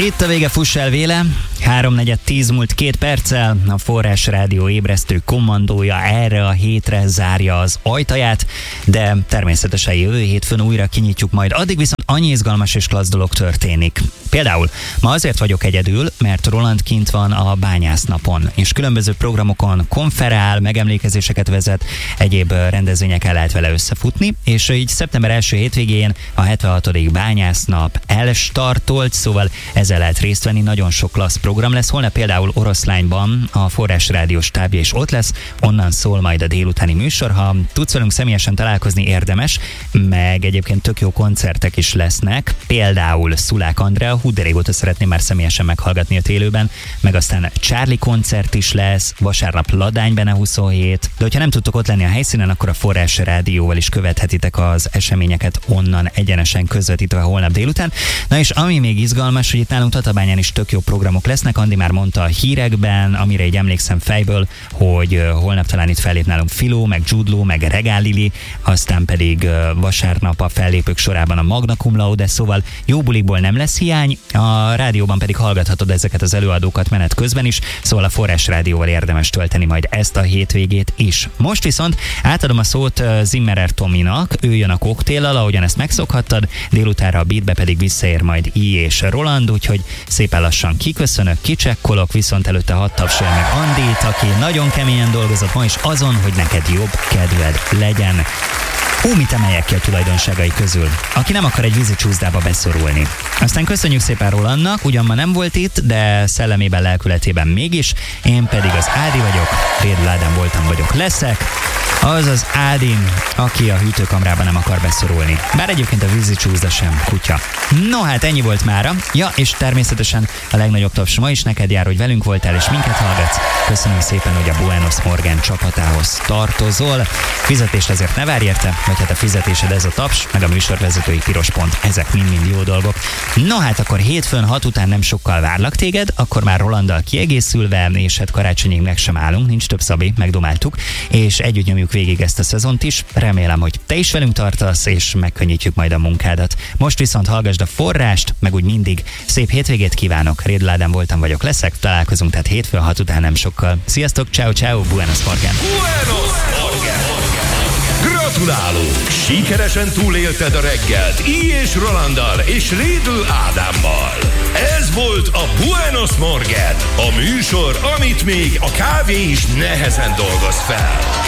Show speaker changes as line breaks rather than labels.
Itt a vége, fuss el véle. 3:10 múlt 2 perccel, a Forrás Rádió ébresztő kommandója erre a hétre zárja az ajtaját, de természetesen jövő hétfőn újra kinyitjuk majd. Addig viszont annyi izgalmas és klassz dolog történik. Például ma azért vagyok egyedül, mert Roland kint van a bányásznapon, és különböző programokon konferál, megemlékezéseket vezet, egyéb rendezvényeken lehet vele összefutni, és így szeptember első hétvégén a 76. bányásznap elstartolt, szóval ezzel lehet részt venni, nagyon sok klassz program lesz. Holnap például Oroszlányban a Forrás Rádió stábja is ott lesz, onnan szól majd a délutáni műsor. Ha tudsz velünk személyesen találkozni, érdemes, meg egyébként tök jó koncertek is lesznek, például Szulák Andrea, de régóta szeretném már személyesen meghallgatni a élőben, meg aztán Charlie koncert is lesz, vasárnap Ladány Bene 27, de hogyha nem tudtok ott lenni a helyszínen, akkor a Forrás Rádióval is követhetitek az eseményeket onnan egyenesen közvetítve holnap délután. Na és ami még izgalmas, hogy itt nálunk Tatabányán is tök jó programok lesznek. Andi már mondta a hírekben, amire így emlékszem fejből, hogy holnap talán itt fellép nálunk Filó, meg Judló, meg Regál Lili, aztán pedig vasárnap a fellépők sorában a Magna Cum Laude, szóval jó bulikból nem lesz hiány, a rádióban pedig hallgathatod ezeket az előadókat menet közben is, szóval a Forrás Rádióval érdemes tölteni majd ezt a hétvégét is. Most viszont átadom a szót Zimmerer Tominak, ő jön a koktéllal, ahogyan ezt megszokhattad, délutánra a beatbe pedig visszaér majd I és Roland, úgyhogy szépen lassan kiköszönök, kicsekkolok, viszont előtte hadd tapsolja meg Andit, aki nagyon keményen dolgozott ma is azon, hogy neked jobb kedved legyen. Mit emeljek ki a tulajdonságai közül? Aki nem akar egy vízicsúszdába beszorulni. Aztán köszönjük szépen Rolandnak, ugyan ma nem volt itt, de szellemében, lelkületében mégis. Én pedig az Ádi vagyok, Rédl Ádám voltam, vagyok, leszek. Az az Ádi, aki a hűtőkamrában nem akar beszorulni. Bár egyébként a vízicsúszda sem kutya. No hát ennyi volt mára. Ja, és természetesen a legnagyobb taps ma is neked jár, hogy velünk voltál és minket hallgatsz. Köszönöm szépen, hogy a Buenos Morgan csapatához tartozol. Fizetést ezért ne várj érte, vagy hát a fizetésed ez a taps, meg a műsorvezetői piros pont, ezek mind-mind jó dolgok. No hát akkor hétfőn 6 után nem sokkal várlak téged, akkor már Rolanddal kiegészülve, és hát karácsonyig meg sem állunk, nincs több Szabi, megdomáltuk, és együtt nyomjuk végig ezt a szezont is. Remélem, hogy te is velünk tartasz, és megkönnyítjük majd a munkádat. Most viszont hallgasd a Forrást, meg úgy mindig szép hétvégét kívánok. Rédl Ádám voltam, vagyok, leszek, találkozunk tehát hétfőn 6 után nem sokkal. Sziasztok, ciao, ciao, Buenos Morgan!
Buenos Morgan! Gratulálunk! Sikeresen túlélted a reggelt I és Rolanddal és Rédl Ádámmal. Ez volt a Buenos Morgan, a műsor, amit még a kávé is nehezen dolgoz fel.